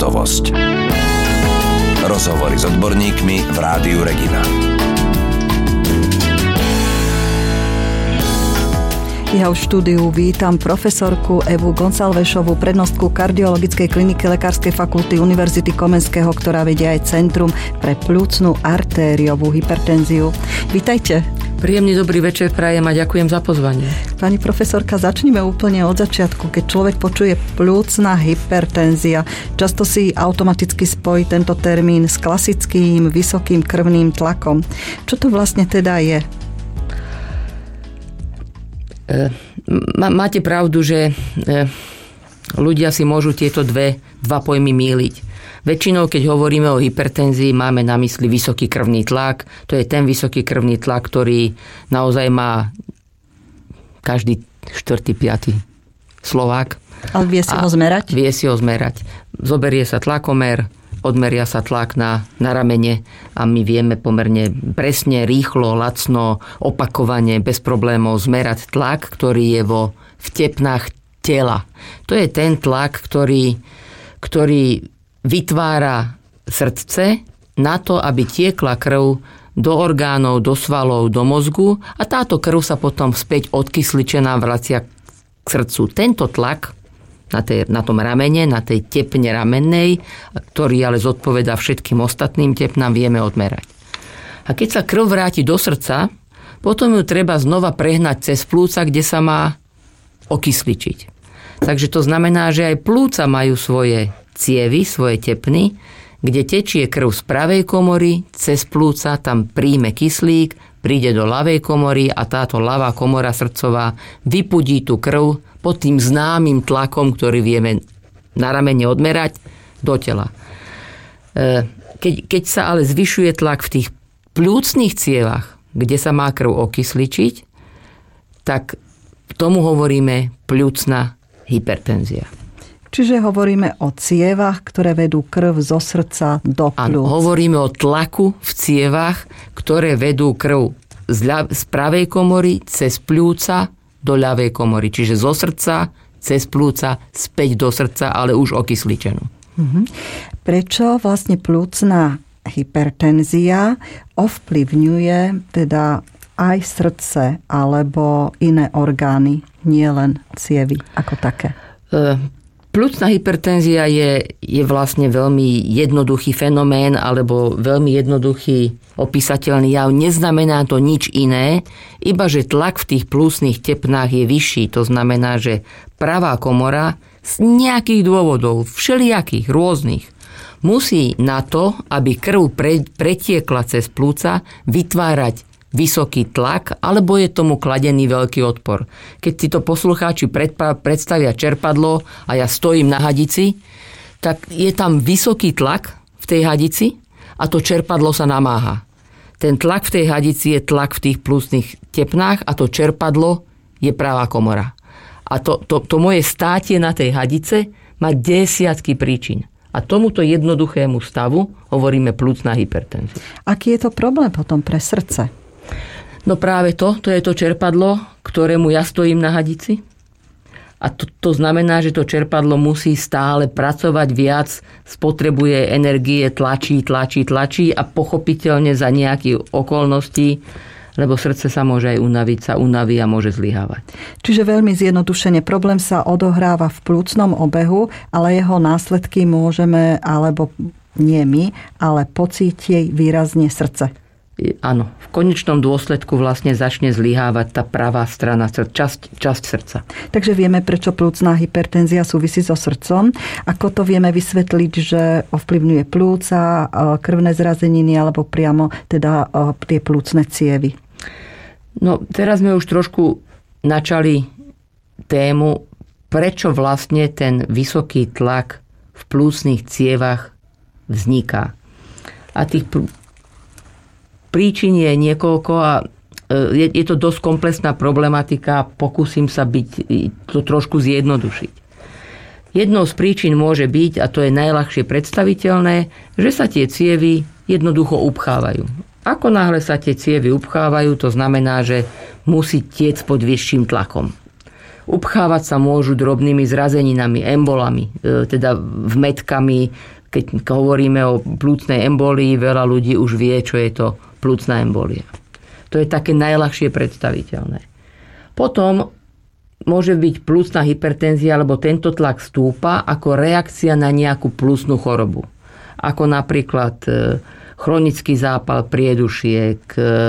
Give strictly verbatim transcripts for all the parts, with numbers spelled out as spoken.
Hotovosť. Rozhovory s odborníkmi v Rádiu Regina. Ja v štúdiu vítam profesorku Evu Gonsalvešovú, prednostku kardiologickej kliniky Lekárskej fakulty Univerzity Komenského, ktorá vedie aj Centrum pre pľúcnu artériovú hypertenziu. Vítajte. Príjemný dobrý večer prajem a ďakujem za pozvanie. Pani profesorka, začnime úplne od začiatku. Keď človek počuje pľúcna hypertenzia, často si automaticky spojí tento termín s klasickým vysokým krvným tlakom. Čo to vlastne teda je? Máte pravdu, že ľudia si môžu tieto dve, dva pojmy mýliť. Väčšinou, keď hovoríme o hypertenzii, máme na mysli vysoký krvný tlak. To je ten vysoký krvný tlak, ktorý naozaj má každý štvrtý, piaty Slovák. Ale vie si ho zmerať? Vie si ho zmerať. Zoberie sa tlakomer, odmeria sa tlak na, na ramene a my vieme pomerne presne, rýchlo, lacno, opakovane, bez problémov zmerať tlak, ktorý je vo v tepnách tela. To je ten tlak, ktorý, ktorý vytvára srdce na to, aby tiekla krv do orgánov, do svalov, do mozgu a táto krv sa potom späť odkysličená vracia k srdcu. Tento tlak Na, tej, na tom ramene, na tej tepne ramennej, ktorý ale zodpovedá všetkým ostatným tepnám, vieme odmerať. A keď sa krv vráti do srdca, potom ju treba znova prehnať cez plúca, kde sa má okysličiť. Takže to znamená, že aj plúca majú svoje cievy, svoje tepny, kde tečie krv z pravej komory, cez plúca, tam príjme kyslík, príde do ľavej komory a táto ľavá komora srdcová vypudí tú krv pod tým známym tlakom, ktorý vieme na ramene odmerať, do tela. Keď, keď sa ale zvyšuje tlak v tých pľúcnych cievach, kde sa má krv okysličiť, tak tomu hovoríme pľúcna hypertenzia. Čiže hovoríme o cievach, ktoré vedú krv zo srdca do pľúc. Áno, hovoríme o tlaku v cievach, ktoré vedú krv z, ľa, z pravej komory cez pľúca do ľavej komory. Čiže zo srdca, cez plúca, späť do srdca, ale už okysličenú. Mhm. Prečo vlastne pľúcna hypertenzia ovplyvňuje teda aj srdce alebo iné orgány, nie len cievy ako také? E, Pľúcna hypertenzia je, je vlastne veľmi jednoduchý fenomén alebo veľmi jednoduchý opísateľný jav. Neznamená to nič iné, iba že tlak v tých plúcnych tepnách je vyšší. To znamená, že pravá komora z nejakých dôvodov, všelijakých, rôznych, musí na to, aby krv pre, pretiekla cez plúca, vytvárať vysoký tlak, alebo je tomu kladený veľký odpor. Keď si to poslucháči predstavia čerpadlo a ja stojím na hadici, tak je tam vysoký tlak v tej hadici a to čerpadlo sa namáha. Ten tlak v tej hadici je tlak v tých pľúcnych tepnách a to čerpadlo je pravá komora. A to, to, to moje státie na tej hadice má desiatky príčin. A tomuto jednoduchému stavu hovoríme pľúcna hypertenzia. Aký je to problém potom pre srdce? No práve to, to je to čerpadlo, ktorému ja stojím na hadici. A to, to znamená, že to čerpadlo musí stále pracovať viac, spotrebuje energie, tlačí, tlačí, tlačí a pochopiteľne za nejakých okolností, lebo srdce sa môže aj unaviť, sa unaví a môže zlyhávať. Čiže veľmi zjednodušene, problém sa odohráva v pľúcnom obehu, ale jeho následky môžeme, alebo nie my, ale pocítiť výrazne srdce. Áno, v konečnom dôsledku vlastne začne zlyhávať tá pravá strana, časť, časť srdca. Takže vieme, prečo pľúcna hypertenzia súvisí so srdcom. Ako to vieme vysvetliť, že ovplyvňuje pľúca, krvné zrazeniny alebo priamo teda tie pľúcne cievy? No, teraz sme už trošku načali tému, prečo vlastne ten vysoký tlak v pľúcnych cievach vzniká. A tých príčin je niekoľko a je, je to dosť komplexná problematika. Pokúsim sa byť, to trošku zjednodušiť. Jednou z príčin môže byť, a to je najľahšie predstaviteľné, že sa tie cievy jednoducho upchávajú. Ako náhle sa tie cievy upchávajú, to znamená, že musí tiec pod vyšším tlakom. Upchávať sa môžu drobnými zrazeninami, embolami, teda vmetkami. Keď hovoríme o plúcnej embolii, veľa ľudí už vie, čo je to plúcna embolia. To je také najľahšie predstaviteľné. Potom môže byť plúcna hypertenzia, alebo tento tlak stúpa ako reakcia na nejakú plúcnu chorobu. Ako napríklad chronický zápal priedušiek,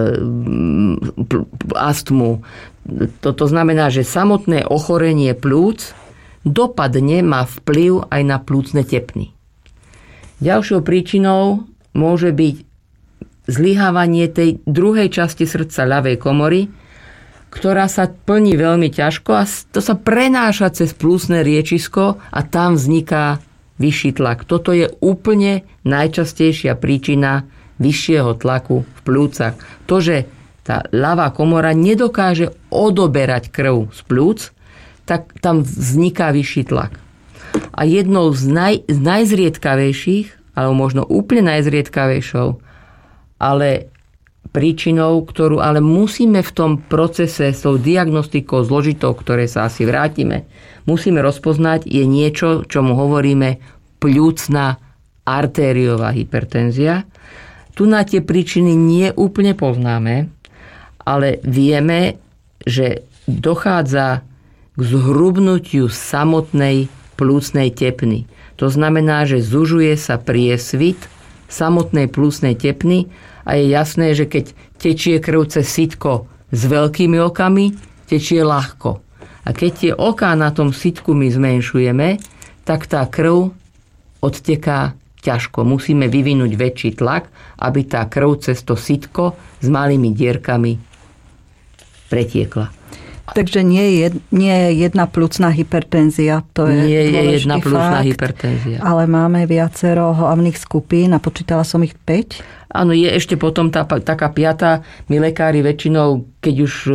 astmu. To znamená, že samotné ochorenie plúc dopadne, má vplyv aj na plúcne tepny. Ďalšou príčinou môže byť zlyhávanie tej druhej časti srdca ľavej komory, ktorá sa plní veľmi ťažko a to sa prenáša cez plúcne riečisko a tam vzniká vyšší tlak. Toto je úplne najčastejšia príčina vyššieho tlaku v plúcach. To, že tá ľavá komora nedokáže odoberať krv z plúc, tak tam vzniká vyšší tlak. A jednou z, naj, z najzriedkavejších, alebo možno úplne najzriedkavejšou, ale príčinou, ktorú ale musíme v tom procese s tou diagnostikou zložitou, ktoré sa asi vrátime, musíme rozpoznať, je niečo, čomu hovoríme pľúcna artériová hypertenzia. Tu na tie príčiny nie úplne poznáme, ale vieme, že dochádza k zhrubnutiu samotnej plúcnej tepny. To znamená, že zužuje sa priesvit samotnej plúcnej tepny a je jasné, že keď tečie krv cez sitko s veľkými okami, tečie ľahko. A keď tie oká na tom sitku my zmenšujeme, tak tá krv odteká ťažko. Musíme vyvinúť väčší tlak, aby tá krv cez to sitko s malými dierkami pretiekla. Takže nie je, nie je jedna plúcna hypertenzia. To je nie je jedna plúcna fakt, hypertenzia. Ale máme viacero hlavných skupín a počítala som ich päť. Áno, je ešte potom tá, taká piata. My lekári väčšinou, keď už e,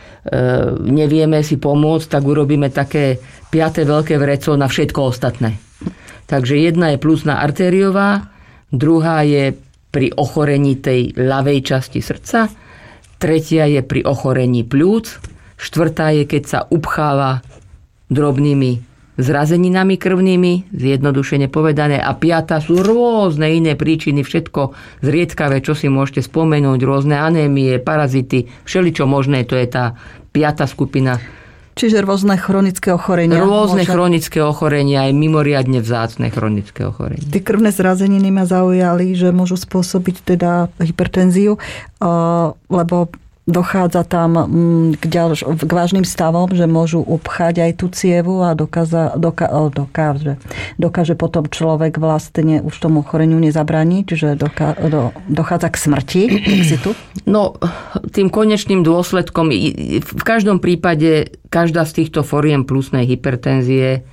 nevieme si pomôcť, tak urobíme také piate veľké vreco na všetko ostatné. Takže jedna je plúcna artériová, druhá je pri ochorení tej ľavej časti srdca, tretia je pri ochorení pľúc, štvrtá je, keď sa upcháva drobnými zrazeninami krvnými, zjednodušene povedané, a piata sú rôzne iné príčiny, všetko zriedkavé, čo si môžete spomenúť, rôzne anémie, parazity, všeličo možné, to je tá piata skupina. Čiže rôzne chronické ochorenia. Rôzne môže... chronické ochorenia, aj mimoriadne vzácne chronické ochorenia. Tie krvné zrazeniny ma zaujali, že môžu spôsobiť teda hypertenziu, lebo dochádza tam k, ďalš- k vážnym stavom, že môžu upchať aj tú cievu a dokáza, doká- dokáže, dokáže potom človek vlastne už tomu ochoreniu nezabrániť, že doká- do, dochádza k smrti. Exitu. No, tým konečným dôsledkom, v každom prípade, každá z týchto foriem pľúcnej hypertenzie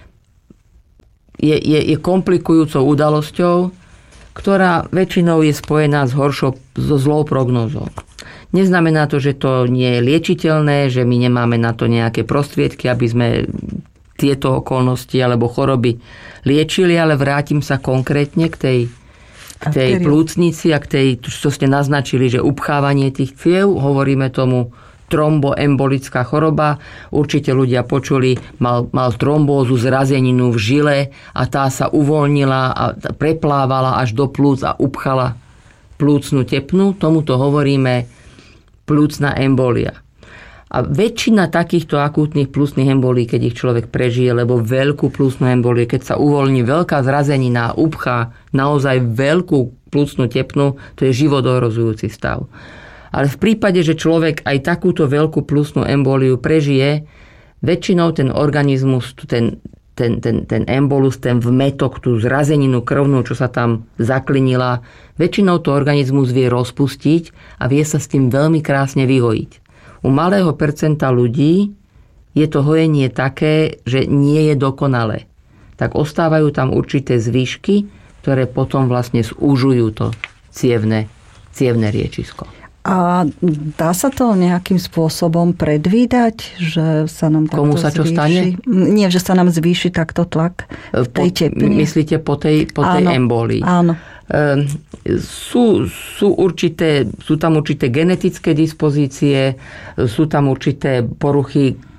je, je, je komplikujúcou udalosťou, ktorá väčšinou je spojená s horšou, so zlou prognózou. Neznamená to, že to nie je liečiteľné, že my nemáme na to nejaké prostriedky, aby sme tieto okolnosti alebo choroby liečili, ale vrátim sa konkrétne k tej, k tej plúcnici a k tej, čo ste naznačili, že upchávanie tých ciev, hovoríme tomu tromboembolická choroba. Určite ľudia počuli, mal, mal trombózu, zrazeninu v žile a tá sa uvoľnila a preplávala až do plúc a upchala plúcnu tepnu. Tomuto hovoríme plúcna embolia. A väčšina takýchto akútnych plúcnych embolí, keď ich človek prežije, lebo veľkú plúcnu emboliu, keď sa uvoľní veľká zrazenina a upchá naozaj veľkú plúcnu tepnu, to je životohrozujúci stav. Ale v prípade, že človek aj takúto veľkú plúcnu emboliu prežije, väčšinou ten organizmus, ten, ten, ten, ten embolus, ten vmetok, tú zrazeninu krvnú, čo sa tam zaklinila, väčšinou to organizmus vie rozpustiť a vie sa s tým veľmi krásne vyhojiť. U malého percenta ľudí je to hojenie také, že nie je dokonalé. Tak ostávajú tam určité zvyšky, ktoré potom vlastne zúžujú to cievne, cievne riečisko. A dá sa to nejakým spôsobom predvídať, že sa nám takto Komu sa čo zvýši? stane? Nie, že sa nám zvýši takto tlak v tej tepne. Myslíte po tej, po tej áno, embolii? Áno. Um, sú, sú, určité, sú tam určité genetické dispozície, sú tam určité poruchy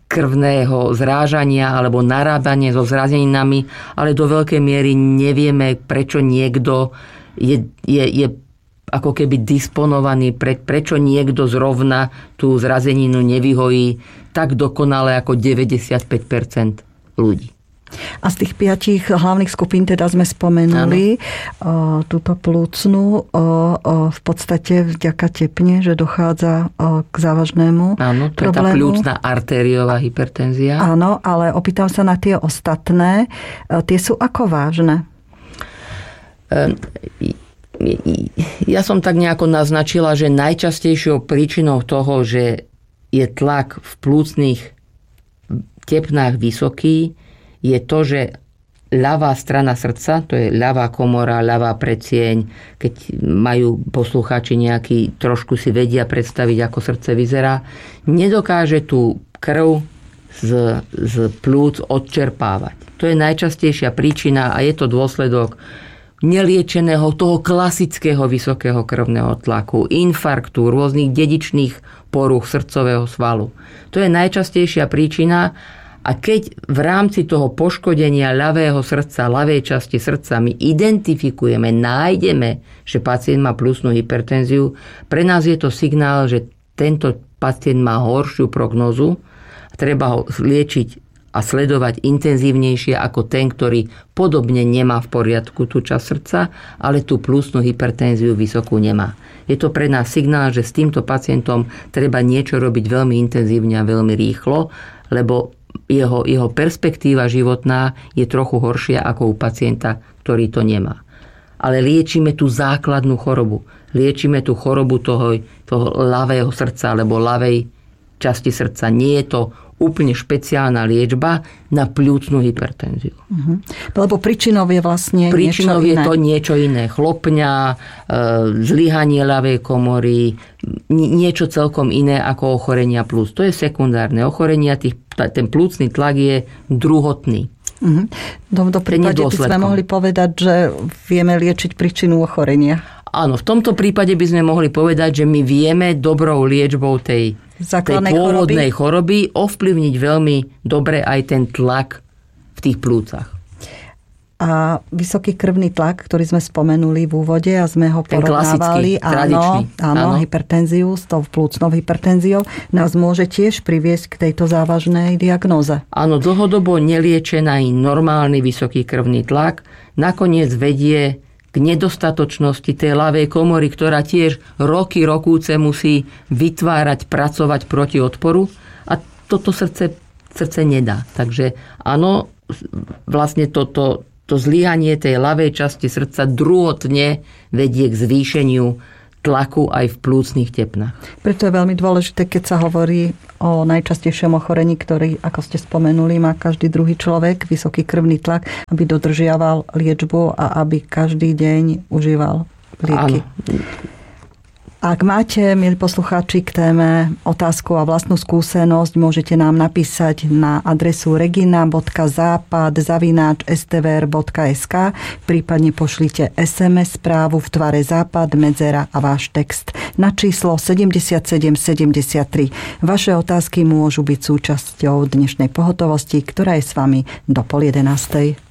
krvného zrážania alebo narábanie so zrazeninami, ale do veľkej miery nevieme, prečo niekto je, je, je ako keby disponovaný, pre, prečo niekto zrovna tú zrazeninu nevyhojí tak dokonale ako deväťdesiatpäť percent ľudí. A z tých piatich hlavných skupín teda sme spomenuli o, túto plúcnu o, o, v podstate vďaka tepne, že dochádza o, k závažnému Áno, to problému. Je tá plúcna artériová hypertenzia. Áno, ale opýtam sa na tie ostatné. E, tie sú ako vážne? E, ja som tak nejako naznačila, že najčastejšou príčinou toho, že je tlak v plúcnych tepnách vysoký, je to, že ľavá strana srdca, to je ľavá komora, ľavá predsieň, keď majú poslucháči nejaký, trošku si vedia predstaviť, ako srdce vyzerá, nedokáže tú krv z, z plúc odčerpávať. To je najčastejšia príčina a je to dôsledok neliečeného, toho klasického vysokého krvného tlaku, infarktu, rôznych dedičných poruch srdcového svalu. To je najčastejšia príčina. A keď v rámci toho poškodenia ľavého srdca, ľavej časti srdca my identifikujeme, nájdeme, že pacient má pľúcnu hypertenziu, pre nás je to signál, že tento pacient má horšiu prognózu a treba ho liečiť a sledovať intenzívnejšie ako ten, ktorý podobne nemá v poriadku tú časť srdca, ale tú pľúcnu hypertenziu vysokú nemá. Je to pre nás signál, že s týmto pacientom treba niečo robiť veľmi intenzívne a veľmi rýchlo, lebo Jeho, jeho perspektíva životná je trochu horšia ako u pacienta, ktorý to nemá. Ale liečíme tú základnú chorobu. Liečíme tú chorobu toho, toho ľavého srdca alebo ľavej časti srdca. Nie je to úplne špeciálna liečba na pľúcnu hypertenziu. Uh-huh. Lebo príčinou je vlastne príčinou niečo je iné. to niečo iné. Chlopňa, zlyhanie ľavej komory, niečo celkom iné ako ochorenia plúc. To je sekundárne. Ochorenia, tých, ten plúcny tlak je druhotný. Uh-huh. Do, do prípade by sme mohli povedať, že vieme liečiť príčinu ochorenia. Áno, v tomto prípade by sme mohli povedať, že my vieme dobrou liečbou tej, tej pôvodnej choroby. choroby ovplyvniť veľmi dobre aj ten tlak v tých plúcach. A vysoký krvný tlak, ktorý sme spomenuli v úvode a sme ho ten porovnávali, áno, áno, áno, hypertenziu s tou plúcnou hypertenziou, nás môže tiež priviesť k tejto závažnej diagnóze. Áno, dlhodobo neliečený normálny vysoký krvný tlak nakoniec vedie k nedostatočnosti tej ľavej komory, ktorá tiež roky, rokúce musí vytvárať, pracovať proti odporu a toto srdce, srdce nedá. Takže áno, vlastne toto to zlyhanie tej ľavej časti srdca druhotne vedie k zvýšeniu tlaku aj v plúcnych tepnách. Preto je veľmi dôležité, keď sa hovorí o najčastejšom ochorení, ktorý, ako ste spomenuli, má každý druhý človek, vysoký krvný tlak, aby dodržiaval liečbu a aby každý deň užíval lieky. Áno. Ak máte, milí poslucháči, k téme otázku a vlastnú skúsenosť, môžete nám napísať na adresu regina bodka západ zavináč es té vé er bodka es ká, prípadne pošlite es em es správu v tvare západ, medzera a váš text na číslo sedemdesiatsedem sedemdesiattri. Vaše otázky môžu byť súčasťou dnešnej pohotovosti, ktorá je s vami do pol jedenástej.